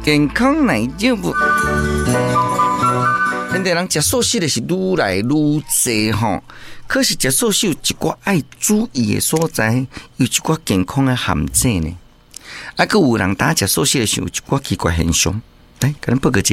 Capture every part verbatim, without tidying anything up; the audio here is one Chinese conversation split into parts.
健康奶就不。现代人吃素食的是愈来愈多吼，可是吃素食有一寡爱注意的所在，有一寡健康的陷阱呢。啊，佮有人打吃素食的时候，有一寡奇怪现象。来，给咱报告一下。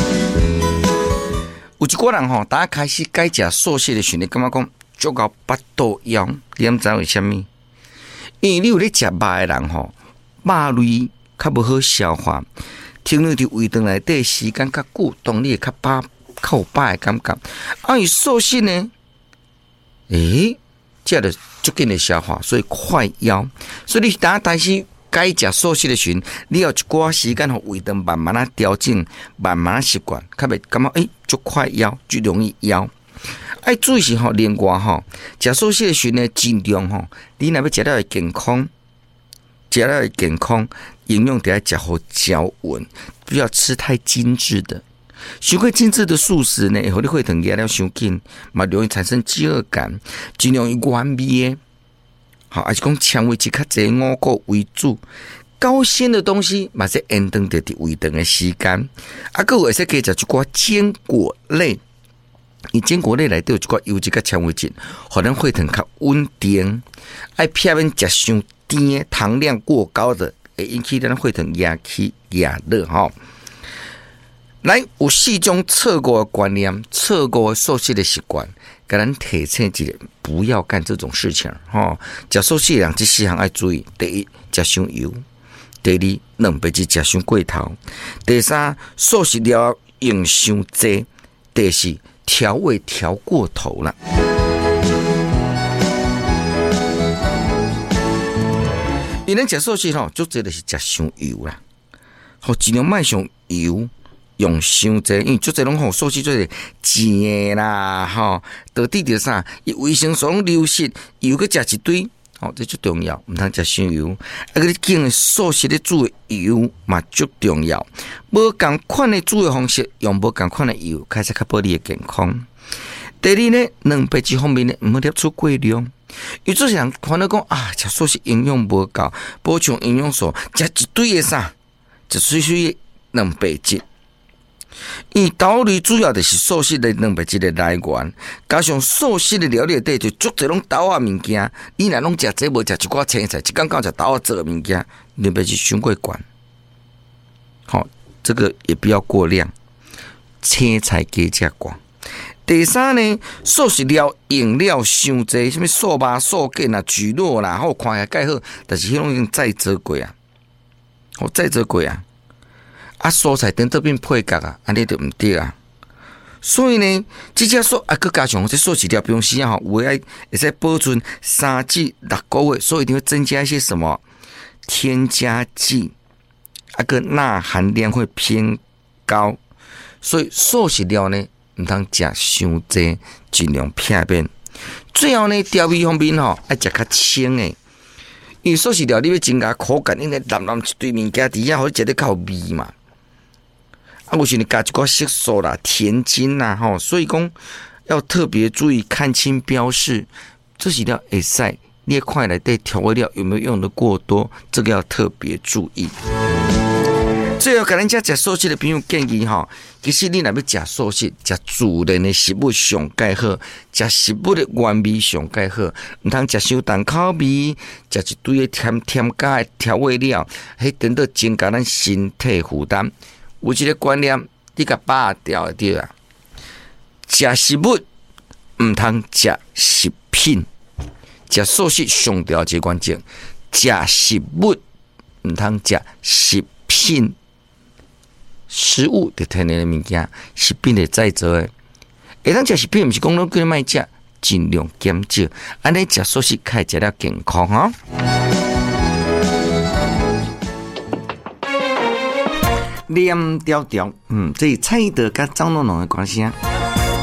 有一寡人吼，打开始改吃素食的时候，你感觉讲足够巴肚枵，你毋知为虾米？因为你有咧食肉的人吼，肉类较无好消化，停留伫胃肠内底时间较久，当你会较饱。较有饱的感觉，啊，伊素食呢？诶，这个足紧的消化，所以快枵。所以你当开始改食素食的时候，你要一寡时间和胃肠慢慢啊调整，慢慢啊习惯，较袂感觉诶，足快枵，就容易枵。爱注意是吼，另外吼，食素食的时候呢，尽量吼，你若要食了会健康，食了会健康，营养得要食好较稳，不要吃太精致的。太过精致的素食呢，会让你血糖压了伤紧，嘛容易产生饥饿感，尽量以原味的，好，还是讲纤维质较侪五谷为主。高纤的东西嘛是延长着伫胃肠的时间，啊，佮有会使加食一寡坚果类，伊坚果类内底有一寡油脂佮纤维质，互咱血糖较稳定。爱避免食伤甜、糖量过高的，会引起咱血糖压起压热吼。来，有四种错误的观念、错误的素食的习惯，给咱提醒一下，不要干这种事情吼。食素食的人这四项要注意：第一，食伤油；第二，蛋白质食伤过头；第三，素食料用伤济；第四，调味调过头了。因咱食素食吼，足侪就是食伤油啦，好尽量卖上油。用伤济，因为足侪拢吼素食做是甜啦，吼，到底着啥？伊维生素拢流失，油佮食一堆，吼，这最重要，毋通食伤油。啊，个你拣的素食咧煮的油嘛足重要。无共款的煮的方式，用无共款的油，开始较保你的健康。第二呢，蛋白质方面呢，毋好摄取过量。因为做人烦恼讲啊，食素食营养无够，补充营养素，食一堆的啥？一水水的蛋白质。因为豆类主要就是素食的蛋白质的来源，加上素食的料理底就足侪拢豆啊物件，你若拢食这无食一寡青菜，一刚刚食豆啊做的物件，蛋白质伤过悬。好，这个也不要过量，青菜加食寡。第三呢，素食料用料伤济，什么素肉、素鸡啊、猪肉啦，好看起来介好，但是迄种已经再做过啊，好再做过啊。啊，蔬菜等这边配角啊，安尼就唔对啊。所以呢，这只素啊，佮加上这素食料，比如时啊，吼，有爱会使保存三至六个月，所以一定会增加一些什么添加剂，啊个钠含量会偏高，所以素食料呢，唔通食伤济，尽量避免。最后呢，调味方面吼，爱食较清诶。因为素食料你要增加口感，应该淋淋一堆物件底下，好食得较有味嘛。啊，有时你加一寡色素啦、甜精啦，吼，所以讲要特别注意看清标示，这些料会使你看内底调味料有没有用的过多，这个要特别注意。最后，甲咱遮食素食的朋友建议吼，其实你若要食素食，食自然的食物上介好，食食物的原味上介好，毋通食伤重口味，食一堆的添添加的调味料，迄等到增加咱身体负担。有一个观念，你甲把握掉对啊。食食物毋通食食品，食素食上调一个关键，食食物毋通食食品。食物的天然的物件，食品的再造的，会当食食品，毋是讲拢叫你莫食，尽量减少，安尼食素食较食了健康哈。念条条，嗯，这菜的甲张农农的关系啊。